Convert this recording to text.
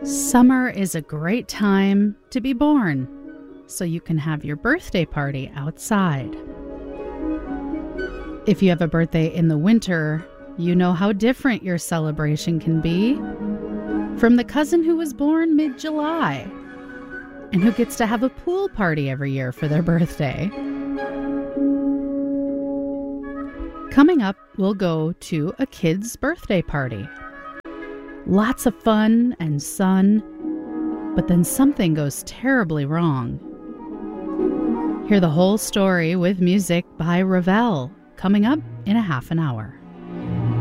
Summer is a great time to be born, so you can have your birthday party outside. If you have a birthday in the winter, you know how different your celebration can be from the cousin who was born mid-July and who gets to have a pool party every year for their birthday. Coming up, we'll go to a kid's birthday party. Lots of fun and sun, but then something goes terribly wrong. Hear the whole story with music by Ravel, coming up in a half an hour.